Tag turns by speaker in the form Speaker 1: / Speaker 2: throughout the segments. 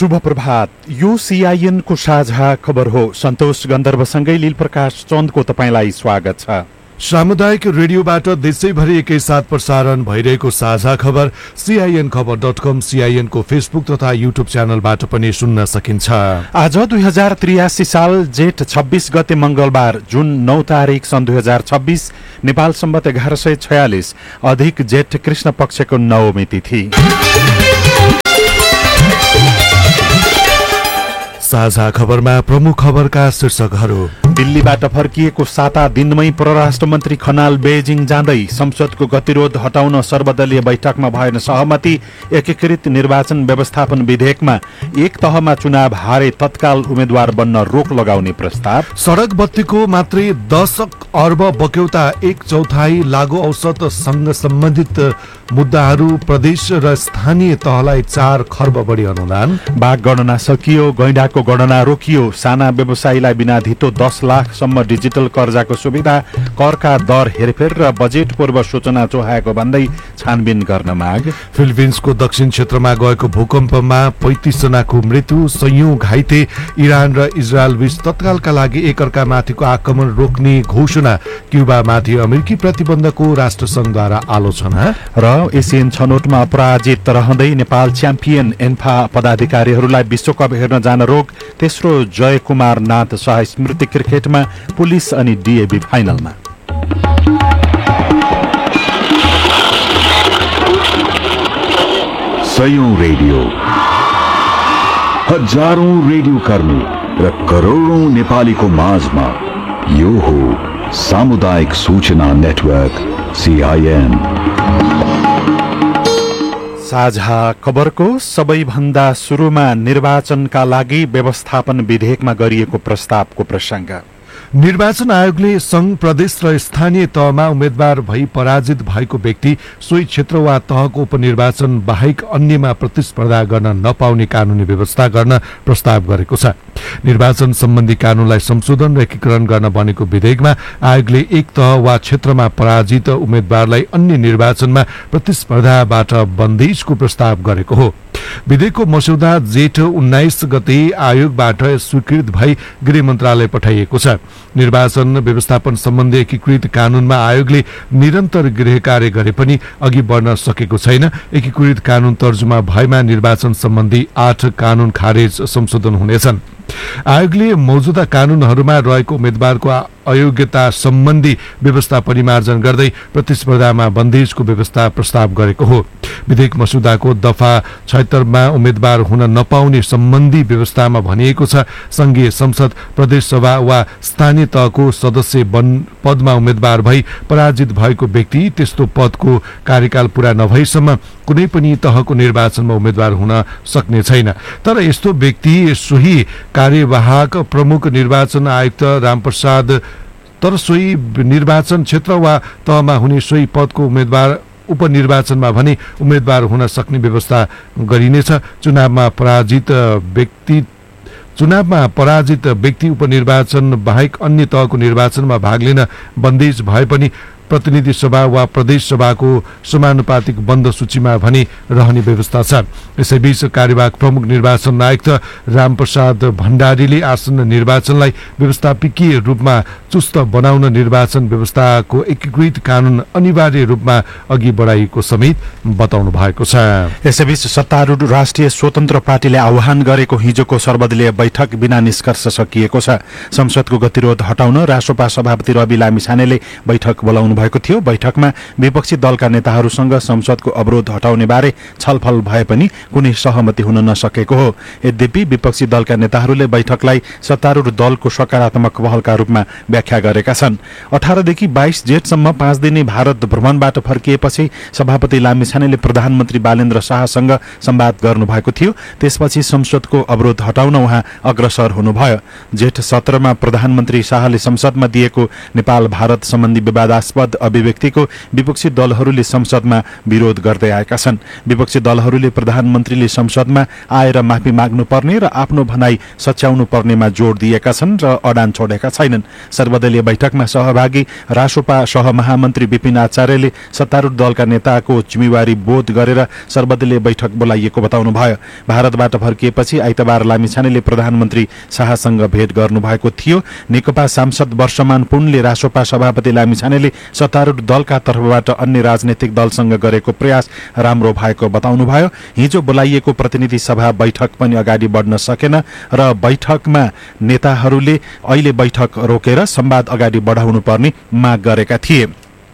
Speaker 1: शुभ प्रभात। यो सीआईएन को साझा खबर हो। सन्तोष गन्धर्वसँगै लीलप्रकाश चन्दको तपाईलाई स्वागत छ।
Speaker 2: सामुदायिक रेडियोबाट देशैभरि एकैसाथ प्रसारण भइरहेको साझा खबर CINखबर.com, CIN को फेसबुक तथा युट्युब च्यानलबाट पनि सुन्न सकिन्छ।
Speaker 1: आज 2083 साल जेठ 26 गते मंगलबार, जुन 9 तारिक सन् 2026, नेपाल सम्वत 1146, अधिक जेठ कृष्ण पक्षको नवमी तिथि।
Speaker 2: साझा खबरमा प्रमुख खबरका शीर्षकहरू।
Speaker 1: दिल्लीबाट फर्किएको 7 दिनमै परराष्ट्र मन्त्री खनाल बेजिङ जाँदै। संसदको गतिरोध हटाउन सर्वदलीय बैठकमा भएन सहमति। एकीकृत निर्वाचन व्यवस्थापन विधेयकमा एक तहमा चुनाव हारे तत्काल उम्मेद्वार बन्न रोक लगाउने प्रस्ताव।
Speaker 2: सडक बत्तीको मात्रै 10 अर्ब बक्यौता, 1/4 लागू औसतसँग सम्बन्धित मुद्दाहरू, प्रदेश र स्थानीय तहलाई 4 खर्ब बढी अनुदान।
Speaker 1: बाघ गणना सकियो, गैंडाको गणना रोकियो। साना व्यवसायीलाई बिना धितो 10 लाखसम्म डिजिटल कर्जाको सुविधा। करका दर हेरफेर र बजेट पूर्व सूचना चोहाएको भन्दै छानबिन गर्न माग।
Speaker 2: फिलिपिन्सको दक्षिण क्षेत्रमा गएको भूकम्पमा 35 जनाको मृत्यु, सयौं घाइते। इरान र इजरायल बीच तत्कालका लागि एकअर्कामाथिको आक्रमण रोक्ने घोषणा। क्युबामाथि अमेरिकी प्रतिबन्धको राष्ट्रसङ्घद्वारा आलोचना।
Speaker 1: र एसियन छनौटमा अपराजित रहँदै नेपाल च्याम्पियन। एन्फा पदाधिकारीहरूलाई विश्वकप हेर्न जान रोक। तेस्रो जय कुमार नाथ शाह स्मृति क्रिकेटमा पुलिस अनि डिएबी फाइनलमा।
Speaker 3: सयौं रेडियो, हजारौं रेडियो कर्मी र करोडौं नेपालीको माझमा यो हो सामुदायिक सूचना नेटवर्क CIN।
Speaker 1: साझा खबरको सबैभन्दा सुरुमा निर्वाचनका लागि व्यवस्थापन विधेयकमा गरिएको प्रस्तावको प्रसंग।
Speaker 2: निर्वाचन आयोगले संघ, प्रदेश र स्थानीय तहमा उम्मेद्वार भई पराजित भएको व्यक्ति सोही क्षेत्र वा तहको उपनिर्वाचन बाहेक अन्यमा प्रतिस्पर्धा गर्न नपाउने कानूनी व्यवस्था गर्न प्रस्ताव गरेको छ। निर्वाचन सम्बन्धी कानूनलाई संशोधन र एकीकरण गर्न बनेको विधेयकमा आयोगले एक तह वा क्षेत्रमा पराजित उम्मेद्वारलाई अन्य निर्वाचनमा प्रतिस्पर्धाबाट बन्देजको प्रस्ताव गरेको हो। विधेयकको मस्यौदा जेठ 19 गते आयोगबाट स्वीकृत भई गृह मन्त्रालय पठाइएको छ। निर्वाचन व्यवस्थापन सम्बन्धी एकीकृत कानूनमा आयोगले निरन्तर गृह कार्य गरे पनि अघि बढ्न सकेको छैन। एकीकृत कानून तर्जुमा भएमा निर्वाचन सम्बन्धी 8 कानून खारेज संशोधन हुनेछन्। आयोगले मौजूदा कानूनहरूमा रहेको उम्मेद्वारको अयोग्यता सम्बन्धी व्यवस्था परिमार्जन गर्दै प्रतिस्पर्धामा बन्देजको व्यवस्था प्रस्ताव गरेको हो। विधेयक मसुदाको दफा 76 मा उम्मेद्वार हुन नपाउने सम्बन्धी व्यवस्थामा भनिएको छ, संघीय संसद, प्रदेश सभा वा स्थानीय तहको सदस्य पदमा उम्मेद्वार भई पराजित भएको व्यक्ति त्यस्तो पदको कार्यकाल पूरा नभएसम्म कुनै पनि तहको निर्वाचनमा उम्मेद्वार हुन सक्ने छैन। तर यस्तो व्यक्ति सोही कार्यवाहक प्रमुख निर्वाचन आयुक्त रामप्रसाद तर सोही निर्वाचन क्षेत्र वा तहमा हुने सोही पदको उम्मेद्वार उपनिर्वाचनमा भने उम्मेद्वार हुन सक्ने व्यवस्था गरिनेछ। चुनावमा पराजित व्यक्ति उपनिर्वाचन बाहेक अन्य तहको निर्वाचनमा भाग लिन बन्देज भए पनि प्रतिनिधि सभा वा प्रदेश सभाको समानुपातिक बन्द सूचीमा भने रहने व्यवस्था छ। यसैबीच कार्यवाहक प्रमुख निर्वाचन आयुक्त रामप्रसाद भण्डारीले आसन्न निर्वाचनलाई व्यवस्थापिकीय रूपमा चुस्त बनाउन निर्वाचन व्यवस्थाको एकीकृत कानून अनिवार्य रूपमा अघि बढाइएको समेत बताउनु भएको छ।
Speaker 1: यसैबीच सत्तारूढ राष्ट्रिय स्वतन्त्र पार्टीले आह्वान गरेको हिजोको सर्वदलीय बैठक बिना निष्कर्ष सकिएको छ। संसदको गतिरोध हटाउन राष्ट्रपा सभापति रवि लामिछानेले बैठक बोलाउनु भएको थियो। बैठकमा विपक्षी दलका नेताहरूसँग संसदको अवरोध हटाउने बारे छलफल भए पनि कुनै सहमति हुन नसकेको हो। यद्यपि विपक्षी दलका नेताहरूले बैठकलाई सत्तारूढ दलको सकारात्मक पहलका रूपमा व्याख्या गरेका छन्। 18 देखि 22 जेठसम्म 5 दिने भारत भ्रमणबाट फर्किएपछि सभापति लामिछानेले प्रधानमन्त्री बालेन्द्र शाहसँग संवाद गर्नुभएको थियो। त्यसपछि संसदको अवरोध हटाउन उहाँ अग्रसर हुनुभयो। जेठ 17 मा प्रधानमन्त्री शाहले संसदमा दिएको नेपाल भारत सम्बन्धी विवादास्पद विवाद अभिव्यक्तिको विपक्षी दलहरूले संसदमा विरोध गर्दै आएका छन्। विपक्षी दलहरूले प्रधानमन्त्रीले संसदमा आएर माफी माग्नुपर्ने र आफ्नो भनाई सच्याउनु पर्नेमा जोड दिएका छन् र अडान छोडेका छैनन्। सर्वदलीय बैठकमा सहभागी रासोपा सहमहामन्त्री विपिन आचार्यले सत्तारूढ दलका नेताको जिम्मेवारी बोध गरेर सर्वदलीय बैठक बोलाइएको बताउनुभयो। भारतबाट फर्किएपछि आइतबार लामिछानेले प्रधानमन्त्री शाहसँग भेट गर्नुभएको थियो। नेकपा सांसद वर्षमान पुनले रासोपा सभापति लामिछानेले सत्तारूढ दलका तर्फबाट अन्य राजनैतिक दलसँग गरेको प्रयास राम्रो भएको बताउनुभयो। हिजो बोलाइएको प्रतिनिधि सभा बैठक पनि अगाडि बढ्न सकेन र बैठकमा नेताहरूले अहिले बैठक रोकेर संवाद अगाडि बढाउनु पर्ने माग गरेका थिए।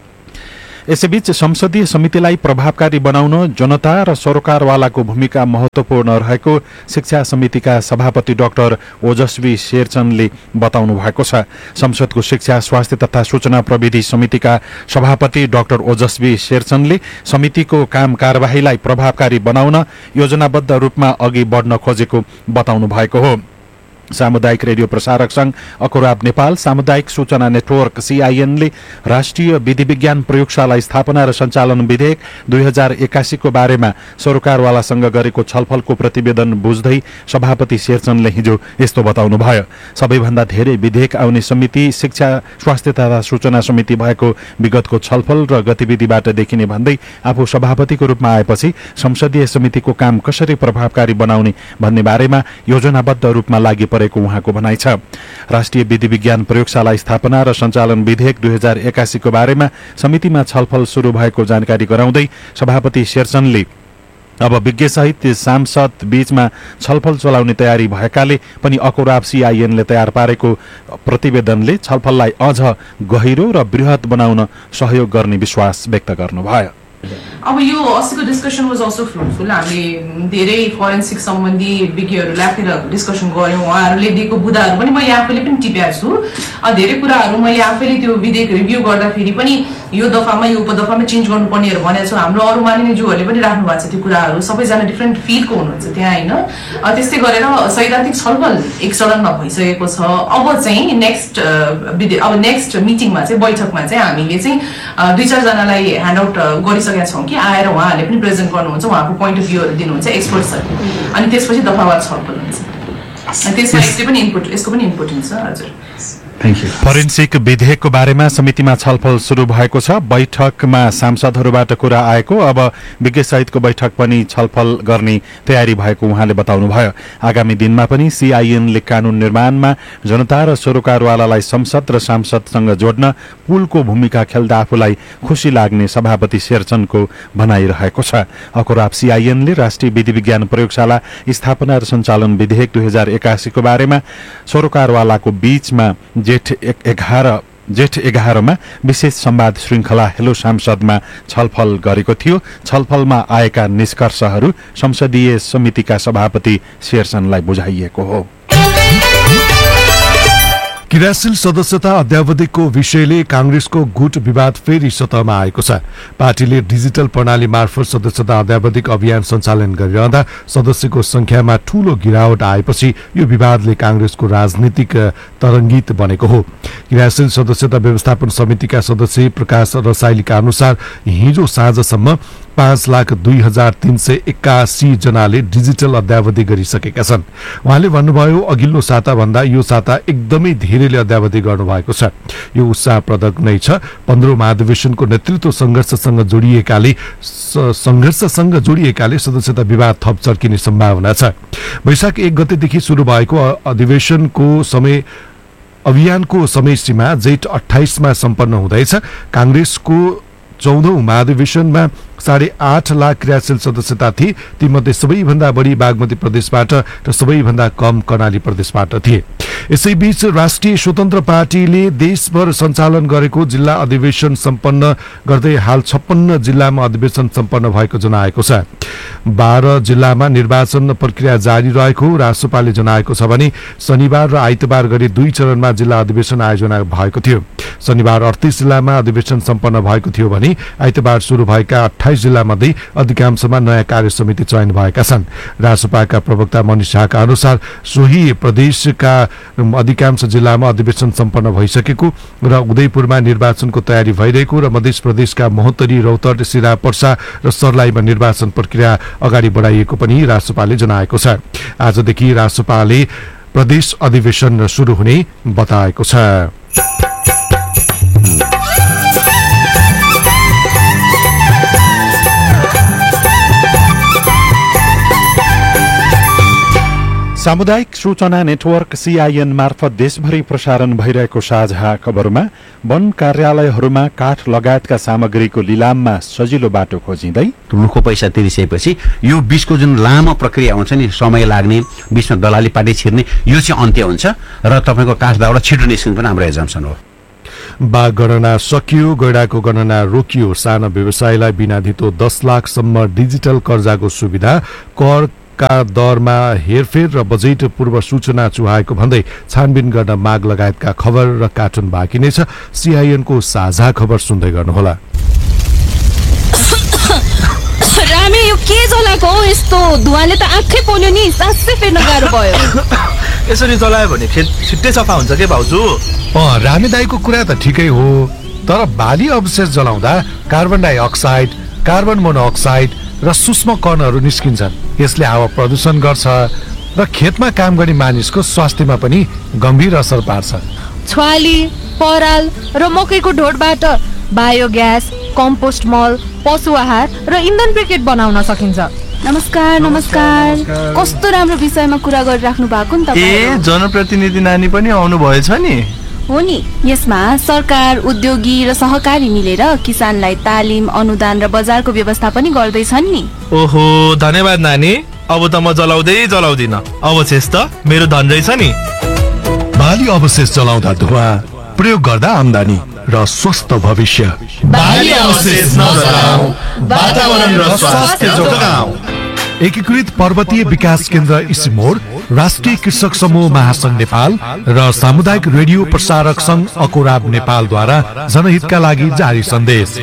Speaker 1: यसैबीच संसदीय समितिलाई प्रभावकारी बनाउन जनता र सरोकारवालाको भूमिका महत्वपूर्ण रहेको शिक्षा समितिका सभापति डाक्टर ओजस्वी शेरचनले बताउनु भएको छ। संसदको शिक्षा स्वास्थ्य तथा सूचना प्रविधि समितिका सभापति डाक्टर ओजस्वी शेरचनले समितिको काम कारबाहीलाई प्रभावकारी बनाउन योजनाबद्ध रूपमा अघि बढ्न खोजेको बताउनु भएको हो। सामुदायिक रेडियो प्रसारक संघ अकुराब नेपाल, सामुदायिक सूचना नेटवर्क सीआईएनले राष्ट्रिय विधि विज्ञान प्रयोगशाला स्थापना र सञ्चालन विधेयक 2081 को बारेमा सरोकारवालासँग गरेको छलफलको प्रतिवेदन बुझ्दै सभापति शेरचनले हिजो यस्तो बताउनुभयो। सबैभन्दा धेरै विधेयक आउने समिति शिक्षा स्वास्थ्य तथा सूचना समिति भएको विगतको छलफल र गतिविधिबाट देखिने भन्दै आफू सभापतिको रूपमा आएपछि संसदीय समितिको काम कसरी प्रभावकारी बनाउने भन्ने बारेमा योजनाबद्ध रूपमा लागि परेको उहाँको भनाइ छ। राष्ट्रिय विधि विज्ञान प्रयोगशाला स्थापना र सञ्चालन विधेयक 2081 को बारेमा समितिमा छलफल शुरू भएको जानकारी गराउँदै सभापति शेरचनले अब विज्ञसहित सांसद बीचमा छलफल चलाउने तयारी भएकाले पनि अकुराब सीआईएनले तयार पारेको प्रतिवेदनले छलफललाई अझ गहिरो र बृहत बनाउन सहयोग गर्ने विश्वास व्यक्त गर्नुभयो।
Speaker 4: अब यो अस्तिको डिस्कसन वाज अल्सो फ्रुटफुल। हामीले धेरै फोरेन्सिक सम्बन्धी विज्ञहरूलाई आफैले डिस्कसन गऱ्यौँ। उहाँहरूले दिएको बुदाहरू पनि मैले आफैले पनि टिपेको छु। धेरै कुराहरू मैले आफैले त्यो विधेयक रिभ्यू गर्दाखेरि पनि यो दफामा यो उपदफामा चेन्ज गर्नुपर्नेहरू भनेको छु। हाम्रो अरू मानिनीज्यूहरूले पनि राख्नु भएको छ त्यो कुराहरू। सबैजना डिफ्रेन्ट फिल्डको हुनुहुन्छ त्यहाँ होइन। त्यस्तै गरेर सैद्धान्तिक छलफल एक चरणमा भइसकेको छ। अब चाहिँ नेक्स्ट मिटिङमा चाहिँ बैठकमा चाहिँ हामीले चाहिँ 2-4 जनालाई ह्यान्डआउट गरिसकेका छौँ कि आएर उहाँहरूले पनि प्रेजेन्ट गर्नुहुन्छ, उहाँको पोइन्ट अफ भ्यूहरू दिनुहुन्छ एक्सपर्ट्सहरूले। अनि त्यसपछि दफावार छलफल हुन्छ। त्यसमा यसको पनि इम्पोर्ट हुन्छ। हजुर,
Speaker 1: फोरेन्सिक विधेयकको बारेमा समितिमा छलफल शुरू भएको छ। बैठकमा सांसदहरूबाट कुरा आएको, अब विज्ञ सहितको बैठक पनि छलफल गर्ने तयारी भएको उहाँले बताउनुभयो। आगामी दिनमा पनि सीआईएनले कानून निर्माणमा जनता र सरोकारवालालाई संसद र सांसदसँग जोड्न पुलको भूमिका खेल्दा आफूलाई खुशी लाग्ने सभापति शेरचनको भनाइरहेको छ। अकुराब सीआईएनले राष्ट्रिय विधि विज्ञान प्रयोगशाला स्थापना र सञ्चालन विधेयक 2081 को बारेमा सरोकारवालाको बीचमा जेठ 11 मा विशेष संवाद श्रृंखला हेलो सांसदमा छलफल गरेको थियो। छलफलमा आएका निष्कर्षहरू संसदीय समितिका सभापति शेरचनलाई बुझाइएको हो।
Speaker 2: क्रियाशील सदस्यता अध्यावधिकको विषयले कांग्रेसको गुट विवाद फेरि सतहमा आएको छ। पार्टीले डिजिटल प्रणाली मार्फत सदस्यता अध्यावधिक अभियान सञ्चालन गरिरहँदा सदस्यको संख्यामा ठूलो गिरावट आएपछि यो विवादले कांग्रेसको राजनीतिक तरंगित बनेको हो। क्रियाशील सदस्यता व्यवस्थापन समितिका सदस्य प्रकाश रसाइलीका अनुसार हिजो साँझसम्म 5,02,381 जनाले डिजिटल अध्यावधि गरिसकेका छन्। उहाँले भन्नुभयो, अघिल्लो साता भन्दा यो साता एकदमै धेरैले अध्यावधि गर्नुभएको छ। यो उत्साहप्रदक नै छ। 15औं महाधिवेशनको नेतृत्व संघर्षसँग जोडिएकाले सदस्यता विवाद थप चर्किने सम्भावना छ। वैशाख 1 गतेदेखि शुरू भएको अभियानको समय सीमा जेठ 28 मा सम्पन्न हुँदैछ। कांग्रेसको 14औं महाधिवेशनमा 8.5 लाख क्रियाशील सदस्यता थिए। तीमध्ये सबैभन्दा बढी बागमती प्रदेशबाट र सबैभन्दा कम कर्णाली प्रदेशबाट थिए। यसैबीच राष्ट्रिय स्वतन्त्र पार्टीले देशभर सञ्चालन गरेको जिल्ला अधिवेशन सम्पन्न गर्दै हाल 56 जिल्लामा अधिवेशन सम्पन्न भएको जनाएको छ। 12 जिल्लामा निर्वाचन प्रक्रिया जारी रहेको रासोपाले जनाएको छ भने शनिबार र आइतबार गरी 2 चरणमा जिल्ला अधिवेशन आयोजना भएको थियो। शनिबार 38 जिल्लामा अधिवेशन सम्पन्न भएको थियो भने आइतबार शुरू भएका 28 जिल्लामध्ये अधिकांशमा नयाँ कार्य समिति चयन भएका छन्। रासपाका प्रवक्ता मनिष झाका अनुसार सोही प्रदेशका अधिकांश जिल्लामा अधिवेशन सम्पन्न भइसकेको र उदयपुरमा निर्वाचनको तयारी भइरहेको र मध्य प्रदेशका महोत्तरी, रौतहट, सिरा, पर्सा र सर्लाहीमा निर्वाचन प्रक्रिया अगाडि बढाइएको पनि रासपाले जनाएको छ। आजदेखि रासपाले प्रदेश अधिवेशन सुरु हुने बताएको छ।
Speaker 1: सामुदायिक सूचना नेटवर्क सीआईएन मार्फत देशभरि प्रसारण भइरहेको साझा खबरमा वन कार्यालयहरूमा काठ लगायतका सामग्रीको लिलाममा सजिलो बाटो खोजिँदै
Speaker 5: रुखको पैसा तिरिसकेपछि यो बीचको जुन लामो प्रक्रिया हुन्छ नि, समय लाग्ने, बीचमा दलाली पार्टी छिर्ने, यो चाहिँ अन्त्य हुन्छ र तपाईँको काठ दाउरा छिटो निस्किनु पनि हाम्रो एजम्सन हो।
Speaker 2: बाघ गणना सकियो, गैंडाको गणना रोकियो, साना व्यवसायलाई बिना धितो 10 लाखसम्म डिजिटल कर्जाको सुविधा, कर का दरमा हेरफेर र बजेट पूर्व सूचना चुहाएको भन्दै छानबिन गर्न माग लगायतका खबर र कार्टुन बाँकी नै छ। सीआईएनको साझा खबर सुन्दै गर्नुहोला।
Speaker 6: रामे यो के जलाको हो? यस्तो धुवाले त आँखै पोल्यो नि, सासै फेर्न गाह्रो भयो।
Speaker 7: यसरी जलायो भने खेत छिट्टै सफा हुन्छ के भाउजू?
Speaker 2: रामे दाईको कुरा त ठिकै हो, तर बाली अवशेष जलाउँदा कार्बन डाइअक्साइड, कार्बन मोनोअक्साइड र सूक्ष्म कणहरू निस्किन्छन्। यसले हावा प्रदूषण गर्छ र खेतमा काम गर्ने मानिसको स्वास्थ्यमा पनि गम्भीर असर पार्छ।
Speaker 6: छ्वाली, पराल र मकैको ढोडबाट बायोग्यास, कम्पोस्ट मल, पशु आहार र इन्धन ब्रिकेट बनाउन सकिन्छ।
Speaker 8: नमस्कार नमस्कार, कस्तो राम्रो विषयमा कुरा गरिराख्नु भएको नि तपाईँ।
Speaker 7: जनप्रतिनिधि नानी पनि आउनु भएछ नि?
Speaker 8: हो नि, यसमा सरकार, उद्योगी र सहकारी मिलेर किसानलाई तालिम, अनुदान र बजारको व्यवस्था पनि गर्दैछन् नि।
Speaker 7: ओहो, धन्यवाद नानी। अब त म जलाउँदिन, अवशेष त मेरो धन रहेछ नि।
Speaker 2: बाली अवशेष जलाउँदा धुवा, प्रयोग गर्दा आम्दानी र स्वस्थ भविष्य।
Speaker 7: बाली अवशेष नजलाऊ, वातावरण र स्वास्थ्य जोगाऊ।
Speaker 2: एकीकृत पर्वतीय विकास केन्द्र इसिमोड, राष्ट्रिय कृषक समूह महासंघ नेपाल र सामुदायिक रेडियो प्रसारक संघ अकोराब नेपालद्वारा जनहितका लागि जारी सन्देश।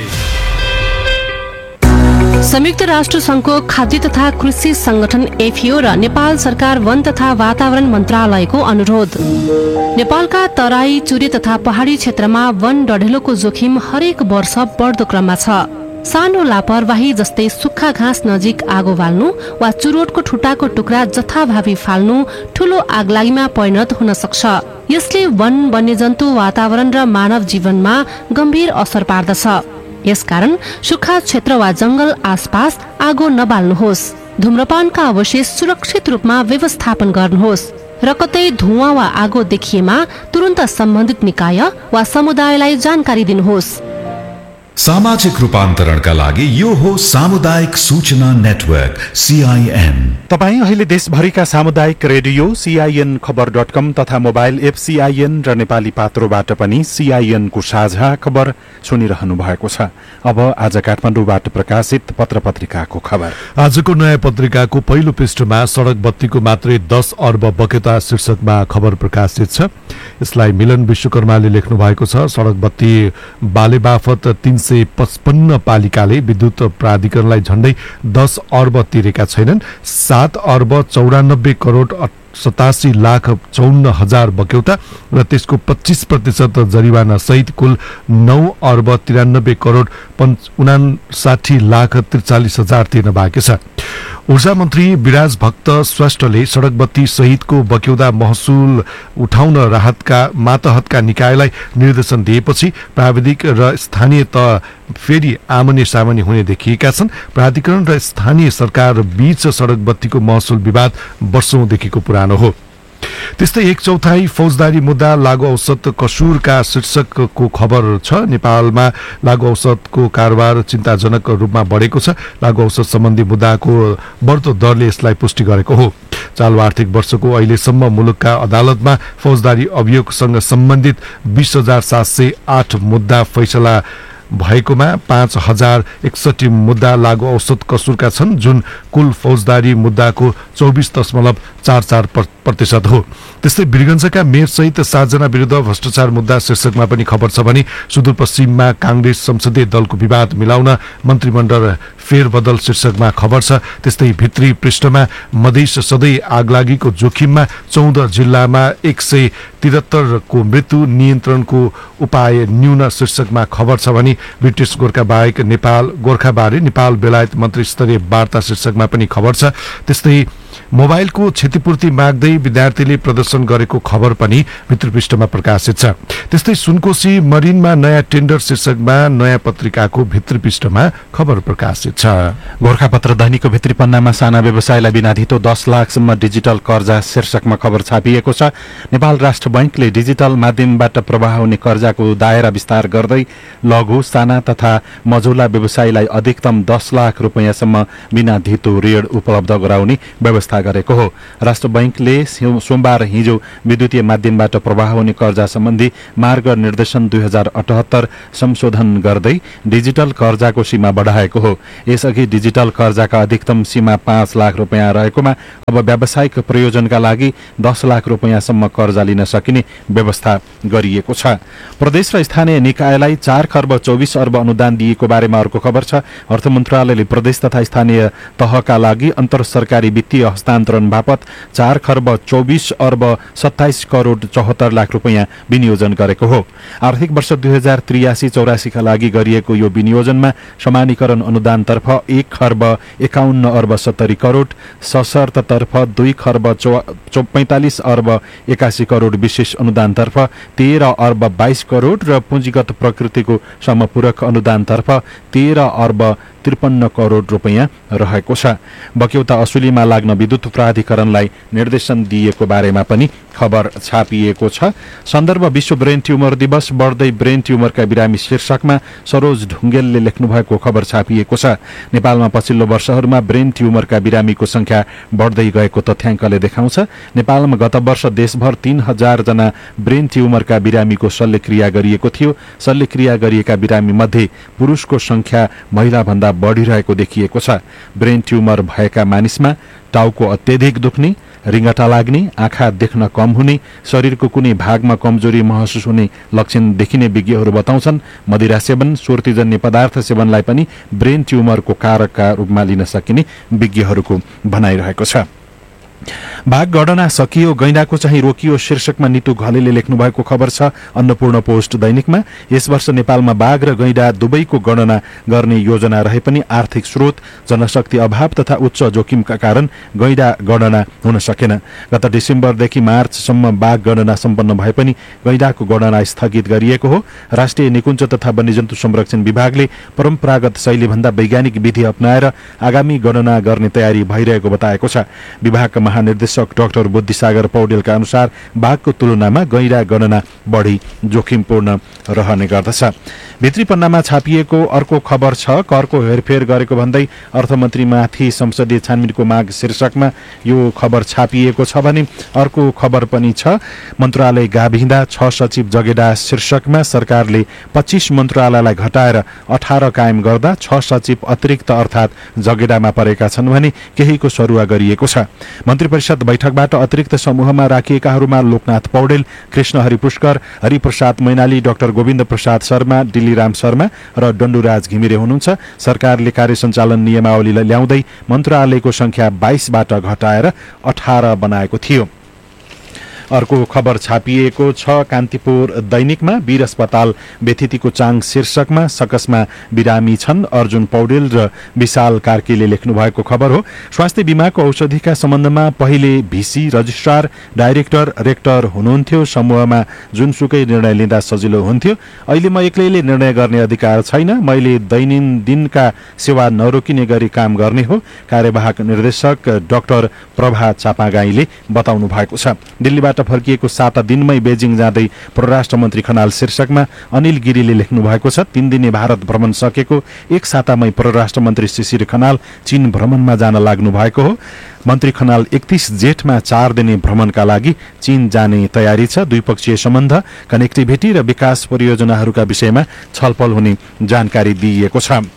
Speaker 9: संयुक्त राष्ट्र संघको खाद्य तथा कृषि संगठन एफएओ र नेपाल सरकार वन तथा वातावरण मन्त्रालयको अनुरोध। नेपालका तराई, चुरे तथा पहाडी क्षेत्रमा वन डढेलोको जोखिम हरेक वर्ष बढ्दो क्रममा छ। सानो लापरवाही जस्तै सुक्खा घाँस नजिक आगो बाल्नु वा चुरोटको ठुटाको टुक्रा जथाभावी फाल्नु ठूलो आगलागीमा परिणत हुन सक्छ। यसले वन, वन्यजन्तु, वातावरण र मानव जीवनमा गम्भीर असर पार्दछ। यसकारण सुक्खा क्षेत्र वा जंगल आसपास आगो नबाल्नुहोस्। धूम्रपानका अवशेष सुरक्षित रूपमा व्यवस्थापन गर्नुहोस् र कतै धुवाँ वा आगो देखिएमा तुरन्त सम्बन्धित निकाय वा समुदायलाई जानकारी दिनुहोस्।
Speaker 10: सामाजिक रूपान्तरणका लागि यो हो सामुदायिक सूचना नेटवर्क सीआईएन।
Speaker 1: तपाईँ अहिले देशभरिका सामुदायिक रेडियो सीआईएन खबर.com तथा मोबाइल एप सीआईएन र नेपाली पात्रोबाट पनि सीआईएन को साझा खबर सुनिरहनु भएको छ। अब आज काठमाडौँबाट प्रकाशित पत्र पत्रिकाको खबर।
Speaker 2: आजको नयाँ पत्रिकाको पहिलो पृष्ठमा सड़क बत्तीको मात्रै 10 अर्ब बकेता शीर्षकमा खबर प्रकाशित छ। यसलाई मिलन विश्वकर्माले लेख्नु भएको छ। सड़क बत्ती बालेबाफत 355 पालिकाले विद्युत प्राधिकरणलाई झण्डै 10 अर्ब तिरेका छैनन्। 7 अर्ब 94 करोड 87 लाख 54 हजार बक्यौता र त्यसको 25% जरिवाना सहित कुल 9 अर्ब 93 करोड 59 लाख 43 हजार तिर्न बाँकी छ। ऊर्जा मन्त्री विराज भक्त श्रेष्ठले सड़क बत्ती सहितको बक्यौदा महसुल उठाउन राहतका मातहतका निकायलाई निर्देशन दिएपछि प्राविधिक र स्थानीय तह फेरि आमने सामने हुने देखिएका छन्। प्राधिकरण र स्थानीय सरकार बीच सड़क बत्तीको महसुल विवाद वर्षौंदेखिको पुरानो हो। त्यस्तै 1/4 फौजदारी मुद्दा लागू औषध कसुरका शीर्षकको खबर छ। नेपालमा लागू औषधको कारोबार चिन्ताजनक रूपमा बढेको छ। लागू औषध सम्बन्धी मुद्दाको बढ्दो दरले यसलाई पुष्टि गरेको हो। चालु आर्थिक वर्षको अहिलेसम्म मुलुकका अदालतमा फौजदारी अभियोगसँग सम्बन्धित 20,708 मुद्दा फैसला भएकोमा 5,061 मुद्दा लागू औषध कसुरका छन्, जुन कुल फौजदारी मुद्दाको 24.44% हो। त्यस्तै वीरगञ्जका मेयर सहित 7 जना विरुद्ध भ्रष्टाचार मुद्दा शीर्षकमा पनि खबर छ भने सुदूरपश्चिममा कांग्रेस संसदीय दलको विवाद मिलाउन मन्त्रीमण्डल फेरबदल शीर्षकमा खबर छ। त्यस्तै भित्री पृष्ठमा मधेस सधैँ आगलागीको जोखिममा 14 जिल्लामा 173 को मृत्यु नियन्त्रणको उपाय न्यून शीर्षकमा खबर छ भने ब्रिटिस गोर्खा बाहेक गोर्खाबारे नेपाल बेलायत मन्त्री स्तरीय वार्ता शीर्षकमा पनि खबर छ। त्यस्तै मोबाइलको क्षतिपूर्ति माग्दै विद्यार्थीले प्रदर्शन गरेको खबर पनि भित्री पृष्ठमा प्रकाशित छ। त्यस्तै सुनकोशी मरिनमा नयाँ टेन्डर शीर्षकमा नयाँ पत्रिकाको भित्री पृष्ठमा खबर प्रकाशित छ।
Speaker 1: गोर्खापत्र दैनिकको भित्री पन्नामा साना व्यवसायलाई बिना धितो 10 लाखसम्म डिजिटल कर्जा शीर्षकमा खबर छापिएको छ। नेपाल राष्ट्र बैंकले डिजिटल माध्यमबाट प्रवाह हुने कर्जाको दायरा विस्तार गर्दै लघु साना तथा मझौला व्यवसायीलाई अधिकतम 10 लाख रुपैयाँसम्म बिना धितो ऋण उपलब्ध गराउने व्यवस्था गरेको हो। राष्ट्र बैंकले सोमबार हिजो विद्युतीय माध्यमबाट प्रवाह हुने कर्जा सम्बन्धी मार्ग निर्देशन 2078 संशोधन गर्दै डिजिटल कर्जाको सीमा बढाएको हो। यसअघि डिजिटल कर्जाका अधिकतम सीमा 5 लाख रुपैयाँ रहेकोमा अब व्यावसायिक प्रयोजनका लागि 10 लाख रुपैयाँसम्म कर्जा लिन सकिने व्यवस्था गरिएको छ। प्रदेश र स्थानीय निकायलाई 4 खर्ब 24 अर्ब अनुदान दिएको बारेमा अर्को खबर छ। अर्थ मन्त्रालयले प्रदेश तथा स्थानीय तहका लागि अन्तर सरकारी वित्तीय हस्तान्तरण बापत 4 खर्ब 24 अर्ब 27 करोड 74 लाख रुपैयाँ विनियोजन गरेको हो। आर्थिक वर्ष 2083-84 का लागि गरिएको यो विनियोजनमा समानीकरण अनुदानतर्फ 1 खर्ब 51 अर्ब 70 करोड, सशर्ततर्फ 2 खर्ब 45 अर्ब 81 करोड, विशेष अनुदानतर्फ 13 अर्ब 22 करोड र पुँजीगत प्रकृतिको समपूरक अनुदानतर्फ 13 अर्ब 53 करोड रुपैयाँ रहेको छ। बक्यौता असुलीमा लाग्न विद्युत प्राधिकरणलाई निर्देशन दिएको बारेमा पनि खबर छापिएको छ। सन्दर्भ विश्व ब्रेन ट्युमर दिवस, बढ्दै ब्रेन ट्युमरका बिरामी शीर्षकमा सरोज ढुङ्गेलले लेख्नु भएको खबर छापिएको छ। नेपालमा पछिल्लो वर्षहरूमा ब्रेन ट्युमरका बिरामीको संख्या बढ्दै गएको तथ्याङ्कले देखाउँछ। नेपालमा गत वर्ष देशभर 3000 जना ब्रेन ट्युमरका बिरामीको शल्यक्रिया गरिएको थियो। शल्यक्रिया गरिएका बिरामी मध्ये पुरुषको संख्या महिलाभन्दा बढिरहेको देखिएको छ। ब्रेन ट्युमर भएका मानिसमा टाउको अत्यधिक दुख्ने, रिङ्गटा लाग्ने, आँखा देख्न कम हुने, शरीरको कुनै भागमा कमजोरी महसुस हुने लक्षण देखिने विज्ञहरू बताउँछन्। मदिरा सेवन, सुर्तीजन्य पदार्थ सेवनलाई पनि ब्रेन ट्युमरको कारकका रूपमा लिन सकिने विज्ञहरूको भनाइरहेको छ। बाघ गणना सकियो, गैंडाको चाहिँ रोकियो शीर्षकमा नितु घलेले लेख्नु भएको खबर छ। अन्नपूर्ण पोस्ट दैनिकमा यस वर्ष नेपालमा बाघ र गैंडा दुवैको गणना गर्ने योजना रहे पनि आर्थिक स्रोत, जनशक्ति अभाव तथा उच्च जोखिमका कारण गैंडा गणना हुन सकेन। गत डिसेम्बरदेखि मार्चसम्म बाघ गणना सम्पन्न भए पनि गैंडाको गणना स्थगित गरिएको हो। राष्ट्रिय निकुञ्ज तथा वन्यजन्तु संरक्षण विभागले परम्परागत शैलीभन्दा वैज्ञानिक विधि अपनाएर आगामी गणना गर्ने तयारी भइरहेको बताएको छ। विभागका महानिर्देशक डाक्टर बुद्धिसागर पौडेलका अनुसार बाघको तुलनामा गैंडा गणना बढी जोखिमपूर्ण रहने गर्दछ। भित्री पन्नामा छापिएको अर्को खबर छ। करको हेरफेर गरेको भन्दै अर्थमन्त्रीमाथि संसदीय छानबिनको माग शीर्षकमा यो खबर छापिएको छ भने अर्को खबर पनि छ। मन्त्रालय गाभिँदा 6 सचिव जगेडा शीर्षकमा सरकारले 25 मन्त्रालयलाई घटाएर 18 कायम गर्दा 6 सचिव अतिरिक्त अर्थात् जगेडामा परेका छन् भने केहीको सरुवा गरिएको छ। मन्त्री परिषद बैठकबाट अतिरिक्त समूहमा राखिएकाहरूमा लोकनाथ पौडेल, कृष्णहरि पुष्कर, हरिप्रसाद मैनाली, डाक्टर गोविन्द प्रसाद शर्मा, दिल्लीराम शर्मा र डण्डुराज घिमिरे हुनुहुन्छ। सरकारले कार्य सञ्चालन नियमावली ल्याउँदै मन्त्रालयको संख्या 22 बाट घटाएर 18 बनाएको थियो। अर्को खबर छापिएको छ कान्तिपुर दैनिकमा। वीर अस्पताल बेथितिको चाङ शीर्षकमा सकसमा बिरामी छन् अर्जुन पौडेल र विशाल कार्कीले लेख्नु भएको खबर हो। स्वास्थ्य बीमाको औषधिका सम्बन्धमा पहिले भिसी, रजिस्ट्रार, डाइरेक्टर, रेक्टर हुनुहुन्थ्यो। समूहमा जुनसुकै निर्णय लिँदा सजिलो हुन्थ्यो। अहिले म एक्लैले निर्णय गर्ने अधिकार छैन। मैले दैनन्दिनका सेवा नरोकिने गरी काम गर्ने हो, कार्यवाहक निर्देशक डाक्टर प्रभा चापागाईले बताउनु भएको छ। दिल्लीबाट फर्किएको 7 दिनमै बेजिङ जाँदै परराष्ट्र मन्त्री खनाल शीर्षकमा अनिल गिरीले लेख्नु भएको छ। 3 दिने भारत भ्रमण सकेको 1 सातामै परराष्ट्र मन्त्री शिशिर खनाल चीन भ्रमणमा जान लाग्नु भएको हो। मन्त्री खनाल 31 जेठमा 4 दिने भ्रमणका लागि चीन जाने तयारी छ। द्विपक्षीय सम्बन्ध, कनेक्टिभिटी र विकास परियोजनाहरूका विषयमा छलफल हुने जानकारी दिइएको छ।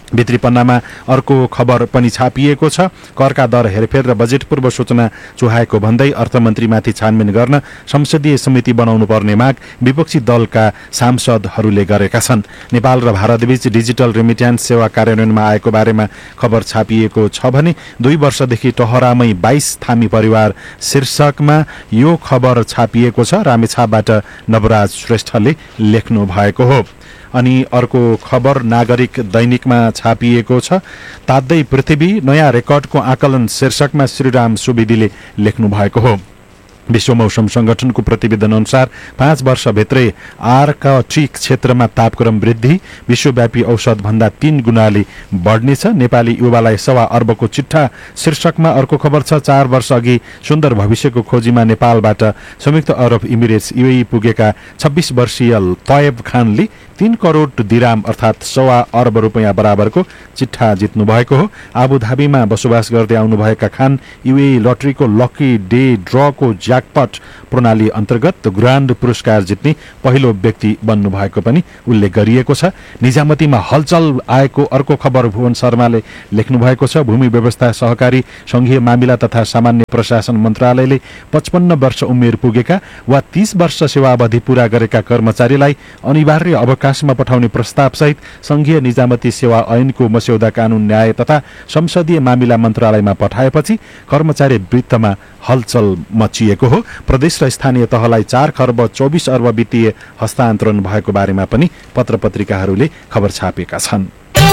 Speaker 1: भित्री पन्नामा अर्को खबर पनि छापिएको छ। करका दर हेरफेर र बजेट पूर्व सूचना चुहाएको भन्दै अर्थमन्त्रीमाथि छानबिन गर्न संसदीय समिति बनाउनु पर्ने माग विपक्षी दलका सांसदहरूले गरेका छन्। नेपाल र भारतबीच डिजिटल रेमिट्यान्स सेवा कार्यान्वयनमा आएको बारेमा खबर छापिएको छ भने 2 वर्षदेखि टहरामै 22 थामी परिवार शीर्षकमा यो खबर छापिएको छ। रामेछापबाट नवराज श्रेष्ठले लेख्नु भएको हो। अनि अर्को खबर नागरिक दैनिकमा छापिएको छ। तात्दै पृथ्वी नयाँ रेकर्डको आकलन शीर्षकमा श्रीराम सुवेदीले लेख्नु भएको हो। विश्व मौसम संगठनको प्रतिवेदन अनुसार 5 वर्षभित्रै आर्कटिक क्षेत्रमा तापक्रम वृद्धि विश्वव्यापी औसत भन्दा 3 गुणाले बढ्नेछ। नेपाली युवालाई 1.25 अर्बको चिट्ठा शीर्षकमा अर्को खबर छ। 4 वर्ष अघि सुन्दर भविष्यको खोजीमा नेपालबाट संयुक्त अरब इमिरेट्स UAE पुगेका 26 वर्षीय तयब खानले 3 करोड दिराम अर्थात् 1.25 अर्ब रुपियाँ बराबरको चिट्ठा जित्नु भएको हो। आबुधाबीमा बसोबास गर्दै आउनुभएका खान UAE लटरीको लकी डे ड्रको ज्याकपट प्रणाली अन्तर्गत ग्रान्ड पुरस्कार जित्ने पहिलो व्यक्ति बन्नु भएको पनि उल्लेख गरिएको छ। निजामतीमा हलचल आएको अर्को खबर भुवन शर्माले लेख्नु भएको छ। भूमि व्यवस्था सहकारी संघीय मामिला तथा सामान्य प्रशासन मन्त्रालयले 55 वर्ष उमेर पुगेका वा 30 वर्ष सेवावधि पूरा गरेका कर्मचारीलाई अनिवार्य अवकाशमा पठाउने प्रस्तावसहित संघीय निजामती सेवा ऐनको मस्यौदा कानून न्याय तथा संसदीय मामिला मन्त्रालयमा पठाएपछि कर्मचारी वृत्तमा हलचल मचिएको हो। प्रदेश र स्थानीय तहलाई 4 खर्ब 24 अर्ब वित्तीय हस्तान्तरण भएको बारेमा पनि पत्र पत्रिकाहरूले खबर छापेका छन्।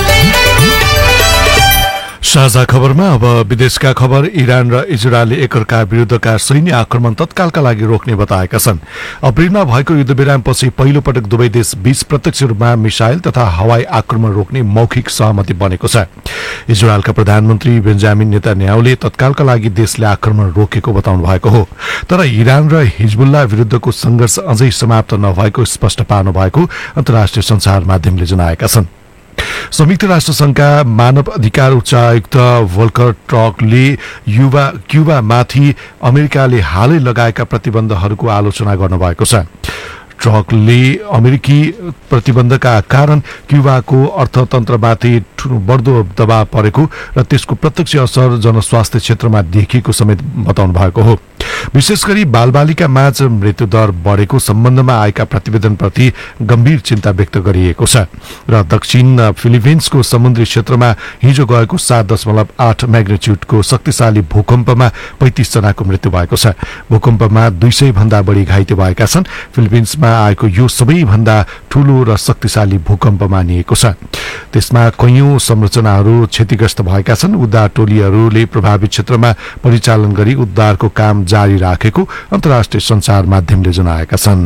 Speaker 2: साझा खबरमा अब विदेशका खबर। इरान र इजरायलले एकअर्का विरुद्धका सैन्य आक्रमण तत्कालका लागि रोक्ने बताएका छन्। अप्रिलमा भएको युद्धविरामपछि पहिलो पटक दुवै देश बीच प्रत्यक्ष रूपमा मिसाइल तथा हवाई आक्रमण रोक्ने मौखिक सहमति बनेको छ। इजरायलका प्रधानमन्त्री बेन्जामिन नेतान्याहुले तत्कालका लागि देशले आक्रमण रोकेको बताउनु भएको हो। तर इरान र हिजबुल्ला विरुद्धको संघर्ष अझै समाप्त नभएको स्पष्ट पार्नु भएको अन्तर्राष्ट्रिय सञ्चार माध्यमले जनाएका छन्। संयुक्त राष्ट्र संघका मानव अधिकार उच्चायुक्त वोल्कर टर्कले क्युबामाथि अमेरिकाले हालै लगाएका प्रतिबन्धहरूको आलोचना गर्नुभएको छ। ट्रकले अमेरिकी प्रतिबन्धका कारण क्युबाको अर्थतन्त्रमाथि बढ्दो दबाव परेको र त्यसको प्रत्यक्ष असर जनस्वास्थ्य क्षेत्रमा देखिएको समेत बताउनु भएको हो। विशेष गरी बालबालिका माझ मृत्युदर बढेको सम्बन्धमा आएका प्रतिवेदनप्रति गम्भीर चिन्ता व्यक्त गरिएको छ र दक्षिण फिलिपिन्सको समुद्री क्षेत्रमा हिजो गएको 7.8 म्याग्निट्युडको शक्तिशाली भूकम्पमा 35 जनाको मृत्यु भएको छ। भूकम्पमा 200 भन्दा बढी घाइते भएका छन्। फिलिपिन्समा आएको यो सबैभन्दा ठूलो र शक्तिशाली भूकम्प मानिएको छ। त्यसमा कैयौं संरचनाहरू क्षतिग्रस्त भएका छन्। उद्धार टोलीहरूले प्रभावित क्षेत्रमा परिचालन गरी उद्धारको काम जारी राखेको अन्तर्राष्ट्रिय सञ्चार माध्यमले जनाएका छन्।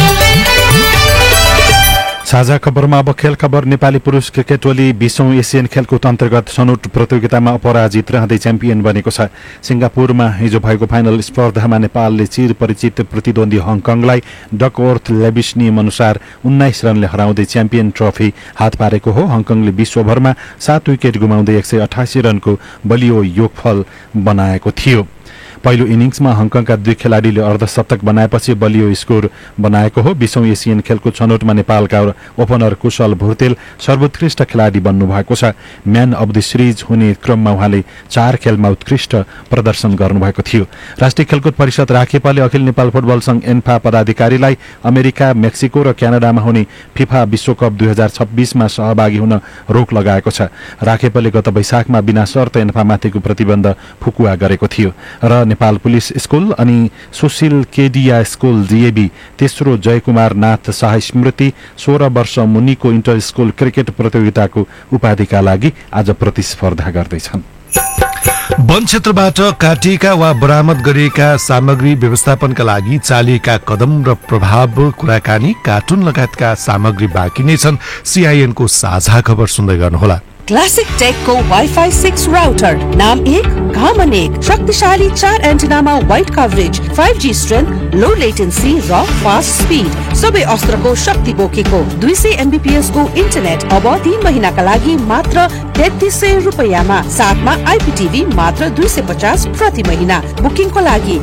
Speaker 1: साझा खबरमा अब खेल खबर। नेपाली पुरुष क्रिकेट टोली 20औं एसियन खेलकुद अन्तर्गत छनौट प्रतियोगितामा अपराजित रहँदै च्याम्पियन बनेको छ। सिंगापुरमा हिजो भएको फाइनल स्पर्धामा नेपालले चिर परिचित प्रतिद्वन्दी हङकङलाई डकवर्थ लेबिस नियम अनुसार 19 रनले हराउँदै च्याम्पियन ट्रफी हात पारेको हो। हङकङले 20 ओभरमा 7 विकेट गुमाउँदै 188 रनको बलियो योगफल बनाएको थियो। पहिलो इनिङ्समा हङकङका 2 खेलाडीले अर्धशतक बनाएपछि बलियो स्कोर बनाएको हो। 20औं एसियन खेलको छनौटमा नेपालका ओपनर कुशल भुर्तेल सर्वोत्कृष्ट खेलाडी बन्नु भएको छ। म्यान अफ द सिरिज हुने क्रममा उहाँले 4 खेलमा उत्कृष्ट प्रदर्शन गर्नुभएको थियो। राष्ट्रिय खेलकुद परिषद राखेपाले अखिल नेपाल फुटबल संघ एन्फा पदाधिकारीलाई अमेरिका, मेक्सिको र क्यानाडामा हुने फिफा विश्वकप 2026 मा सहभागी हुन रोक लगाएको छ। राखेपाले गत वैशाखमा बिना शर्त एन्फामाथिको प्रतिबन्ध फुकुवा गरेको थियो र नेपाल पुलिस स्कूल अनि सुशील केडिया स्कूल DAB तेस्रो जयकुमार नाथ शाह स्मृति 16 वर्ष मुनिको इन्टर स्कूल क्रिकेट प्रतियोगिताको उपाधिका लागि आज प्रतिस्पर्धा गर्दैछन्।
Speaker 2: वन क्षेत्रबाट काटिएका वा बरामद गरिएका सामग्री व्यवस्थापनका लागि चालिएका कदम र प्रभाव कुराकानी कार्टुन लगायतका सामग्री बाँकी नै छन्। CIN को साझा खबर सुन्दै गर्नुहोला।
Speaker 11: क्लासिक टेक को वाइफाई 6 राउटर नाम 1 घामन 1 शक्तिशाली 4 एन्टिनामा वाइड कभरेज 5G स्ट्रेन्थ लो लेटेन्सी र फास्ट स्पिड सबै अस्त्रको शक्ति बोकेको 200 MBPS को इन्टरनेट अब 3 महिनाका लागि मात्र 3300 रुपैयाँमा। साथमा IPTV मात्र 250 प्रति महिना। बुकिङको लागि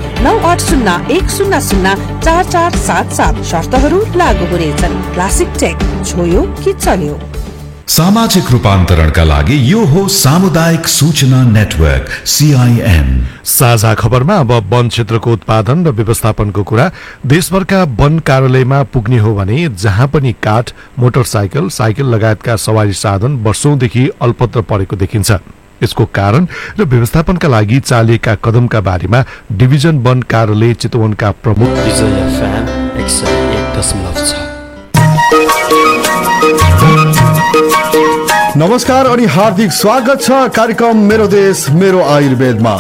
Speaker 11: 9801004477 शर्तहरू लागू हुनेछन्। क्लासिक टेक छोयो कि चल्यो।
Speaker 10: सामाजिक रूपान्तरणका लागि यो हो सामुदायिक सूचना नेटवर्क CIN।
Speaker 2: साझा खबरमा अब वन क्षेत्रको उत्पादन र व्यवस्थापनको कुरा। देशभरका वन कार्यालयमा पुग्ने हो भने जहाँ पनि काठ, मोटरसाइकल, साइकल लगायतका सवारी साधन वर्षौंदेखि अल्पत्र परेको देखिन्छ। यसको कारण र व्यवस्थापनका लागि चालिएका कदमका बारेमा डिभिजन वन कार्यालय चितवनका प्रमुख
Speaker 12: नमस्कार अनि हार्दिक स्वागत छ कार्यक्रम मेरो देश मेरो आयुर्वेदमा।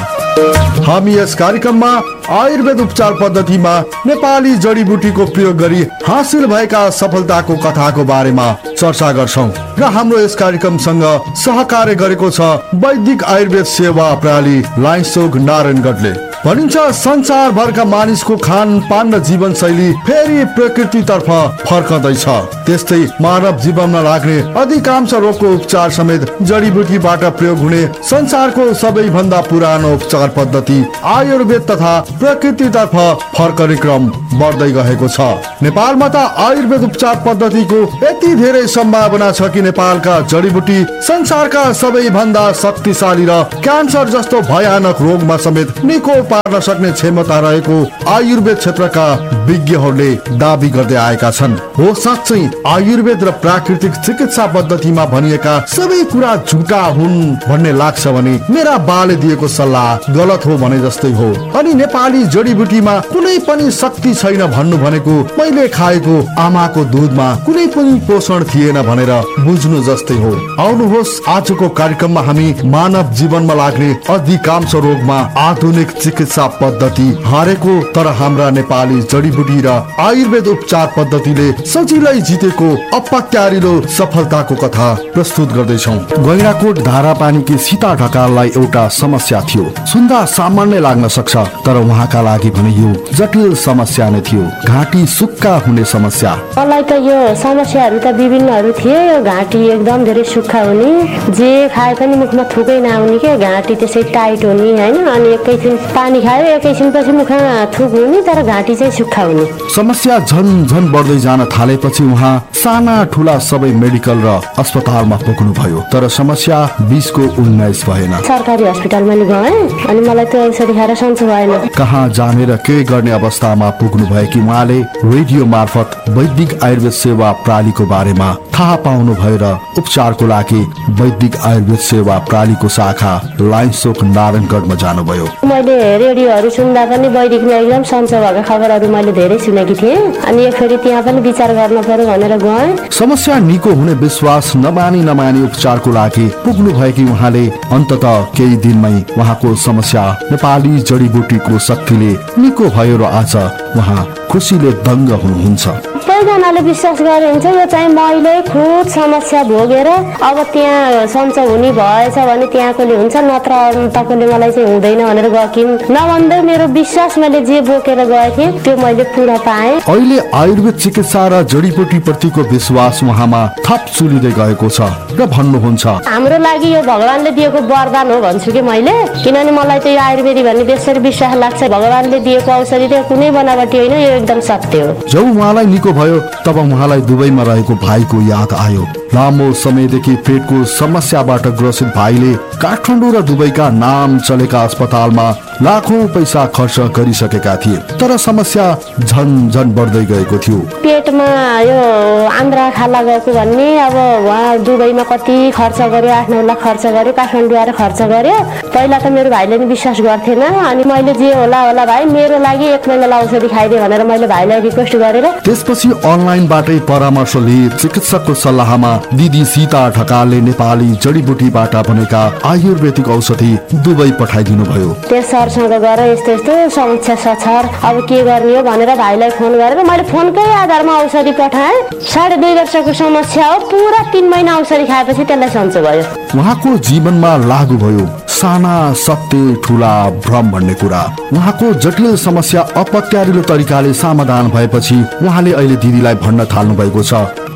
Speaker 12: हामी यस कार्यक्रममा आयुर्वेद उपचार पद्धतिमा नेपाली जडीबुटीको प्रयोग गरी हासिल भएका सफलताको कथाको बारेमा चर्चा गर्छौं र हाम्रो यस कार्यक्रमसँग सहकार्य गरेको छ वैदिक आयुर्वेद सेवा प्रणाली लाइन्सोक नारायणगढले। भनिन्छ संसारभरका मानिसको खानपान र जीवनशैली फेरि प्रकृतितर्फ फर्कँदैछ। त्यस्तै मानव जीवनमा लाग्ने अधिकांश रोगको उपचार समेत जडीबुटीबाट प्रयोग हुने संसारको सबैभन्दा पुरानो उपचार पद्धति आयुर्वेद तथा प्रकृतितर्फ फर्कने क्रम बढ्दै गएको छ। नेपालमा त आयुर्वेद उपचार पद्धतिको यति धेरै सम्भावना छ कि नेपालका जडीबुटी संसारका सबैभन्दा शक्तिशाली र क्यान्सर जस्तो भयानक रोगमा समेत निको पार्न सक्ने क्षमता रहेको आयुर्वेद क्षेत्रका विज्ञहरूले दाबी गर्दै आएका छन्। हो साँच्चै आयुर्वेद र प्राकृतिक चिकित्सा पद्धतिमा भनिएका सबै कुरा झुटा हुन् भन्ने लाग्छ भने मेरा बाले दिएको सल्लाह गलत हो भने जस्तै हो। अनि नेपाली जडीबुटीमा कुनै पनि शक्ति छैन भन्नु भनेको मैले खाएको आमाको दूधमा कुनै पनि पोषण थिएन भनेर बुझ्नु जस्तै हो। आउनुहोस् आजको कार्यक्रममा हामी मानव जीवनमा लाग्ने अधिकांश रोगमा आधुनिक चिकित्सा पद्धति हारेको तर हाम्रा नेपाली जडीबुटी र आयुर्वेद उपचार पद्धतिले सजिलै जितेको अपत्यारिलो सफलताको कथा प्रस्तुत गर्दैछौँ। गैंडाकोट धारापानीकी सीता ढकाललाई एउटा समस्या थियो। सुन्दा सामान्य लाग्न सक्छ तर उहाँका लागि भने यो जटिल समस्या नै थियो। घाँटी सुक्खा हुने समस्या।
Speaker 13: मलाई त यो समस्याहरू त विभिन्नहरू थिए। यो घाँटी एकदम धेरै सुक्खा हुने, जे खाए पनि मुखमा थुकै नआउने के, घाँटी त्यसै टाइट हुने हैन, अनि एकैछिन पानी खायो एकैछिनपछि मुखमा थुक हुने तर घाँटी चाहिँ सुक्खा हुने।
Speaker 12: समस्या झन झन बढ्दै जान थालेपछि उहाँ साना ठुला सबै मेडिकल र अस्पतालमा पुग्नु भयो तर समस्या 20 को 19 भएन।
Speaker 13: सरकारी अस्पतालमा नि गए अनि मलाई त्यो औषधि खाएर सन्चो भएन।
Speaker 12: कहाँ जाने र के गर्ने अवस्थामा पुग्नु भयो कि उहाँले रेडियो मार्फत वैदिक आयुर्वेद सेवा प्रणालीको बारेमा थाहा पाउनु भयो र उपचारको लागि वैदिक आयुर्वेद सेवा प्रणालीको शाखा लाइन्सोक नारायणगढमा जानुभयो।
Speaker 13: मैले रेडियोहरू सुन्दा पनि वैदिकमा एकदम सन्चो भएको खबरहरू मैले धेरै सुनेकी थिएँ अनि एकचोटि त्यहाँ पनि विचार गर्न पर्यो भनेर गएँ।
Speaker 12: समस्या निको हुने विश्वास नमानी उपचारको लागि पुग्नु भयो कि उहाँले अन्ततः केही दिनमै उहाँको समस्या नेपाली जडीबुटीको शक्तिले निको भयो र आज उहाँ खुसीले दङ्ग हुनुहुन्छ।
Speaker 13: सबैजनाले विश्वास गरे हुन्छ यो चाहिँ मैले खुद समस्या भोगेर अब त्यहाँ सन्चो हुने भएछ भने त्यहाँकोले हुन्छ नत्र तपाईँले मलाई चाहिँ हुँदैन भनेर गएकी नभन्दै मेरो विश्वास मैले जे बोकेर गएँ त्यो मैले पुरा पाएँ।
Speaker 12: अहिले आयुर्वेद चिकित्सा र जडीबुटी प्रतिको विश्वास उहाँमा थप चुलिँदै गएको छ र भन्नुहुन्छ
Speaker 13: हाम्रो लागि यो भगवानले दिएको वरदान हो भन्छु कि मैले, किनभने मलाई त यो आयुर्वेदी भन्ने त्यसरी विश्वास लाग्छ भगवानले दिएको औषधि त कुनै बनावटी होइन, यो एकदम सत्य हो।
Speaker 12: जब उहाँलाई निको भयो तब उहाँलाई दुबईमा रहेको भाइको याद आयो। लामो समयदेखि पेटको समस्याबाट ग्रसित भाइले काठमाडौँ र दुबईका नाम चलेका अस्पतालमा लाखौं पैसा खर्च गरिसकेका थिए तर समस्या झन झन बढ्दै गएको थियो।
Speaker 13: पेटमा यो आन्द्रा खाला गएको भन्ने अब उहाँ दुबईमा कति खर्च गर्यो, 8-9 लाख खर्च गर्यो, काठमाडौँ आएर खर्च गर्यो। पहिला त मेरो भाइले नि विश्वास गर्थेन अनि मैले जे होला भाइ मेरो लागि 1 महिना औषधि खाइदिए भनेर मैले भाइलाई रिक्वेस्ट गरेर
Speaker 12: त्यसपछि अनलाइनबाटै परामर्श लिए चिकित्सकको सल्लाहमा दिदी सीता ढकालले नेपाली जडीबुटीबाट बनेका आयुर्वेदिक औषधि दुबई पठाइदिनु भयो।
Speaker 13: त्यस सरसँग गएर यस्तो समस्या छ अब के गर्ने हो भनेर भाइलाई फोन गरेर मैले फोनकै आधारमा औषधि पठाएँ। 2.5 वर्षको समस्या हो, पुरा 3 महिना औषधि खाएपछि त्यसलाई सन्चो भयो।
Speaker 12: उहाँको जीवनमा लागू भयो साना सत्य ठुला भ्रम भन्ने कुरा। उहाँको जटिल समस्या अपत्यारिलो तरिकाले समाधान भएपछि उहाँले अहिले दिदीलाई भन्न थाल्नु भएको छ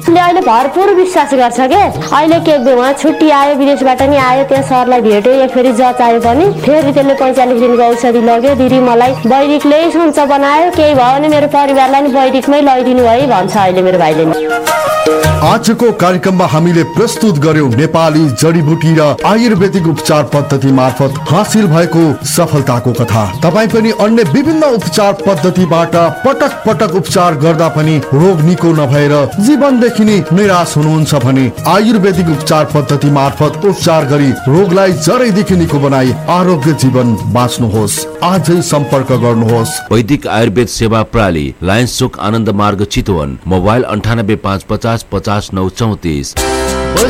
Speaker 13: अहिले भरपुर विश्वास गर्छ के अहिले के उहाँ छुट्टी आयो विदेशबाट नि आयो त्यहाँ सरलाई भेट्यो एक फेरि जचायो पनि फेरि त्यसले 45 दिनको औषधि लग्यो दिदी मलाई वैदिकले सन्च बनायो केही भयो भने मेरो परिवारलाई नि वैदिकमै लैदिनु है भन्छ अहिले मेरो भाइले नि।
Speaker 12: आजको कार्यक्रममा हामीले प्रस्तुत गर्यौं नेपाली जडीबुटी र आयुर्वेदिक उपचार पद्धति मार्फत हासिल भएको सफलताको कथा। तपाई पनि अन्य विभिन्न उपचार पद्धतिबाट पटक पटक उपचार गर्दा पनि रोग निको नभएर जीवनदेखि नै निराश हुनुहुन्छ भने आयुर्वेदिक उपचार पद्धति मार्फत उपचार गरी रोगलाई जडैदेखि निको बनाई आरोग्य जीवन बाँच्नुहोस्। आजै सम्पर्क गर्नुहोस्।
Speaker 14: वैदिक आयुर्वेद सेवा प्रणाली, लायन्स चोक, आनन्द मार्ग, चितवन। मोबाइल 98 550 50 934।